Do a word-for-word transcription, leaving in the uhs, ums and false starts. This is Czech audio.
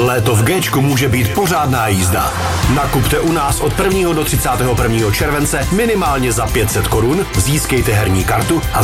Léto v Géčku může být pořádná jízda. Nakupte u nás od prvního do třicátého prvního července minimálně za pět set korun, získejte herní kartu a